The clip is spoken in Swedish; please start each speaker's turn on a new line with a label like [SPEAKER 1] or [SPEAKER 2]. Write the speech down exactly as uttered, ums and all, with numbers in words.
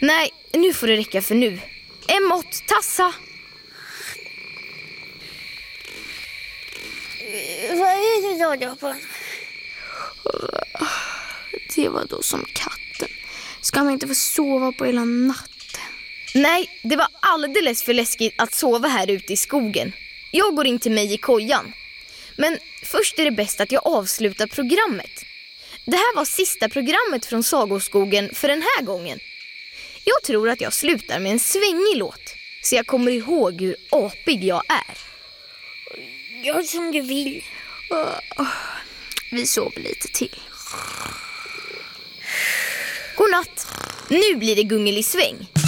[SPEAKER 1] Nej, nu får det räcka för nu. En mått, tassa.
[SPEAKER 2] Vad är det då på?
[SPEAKER 3] Det var då som katten. Ska man inte få sova på hela natten?
[SPEAKER 1] Nej, det var alldeles för läskigt att sova här ute i skogen. Jag går in till mig i kojan. Men först är det bäst att jag avslutar programmet. Det här var sista programmet från Sagoskogen för den här gången. Jag tror att jag slutar med en svängig låt, så jag kommer ihåg hur apig jag är.
[SPEAKER 2] Gör som du vill.
[SPEAKER 3] Vi sover lite till.
[SPEAKER 1] Godnatt. Nu blir det gungelisväng.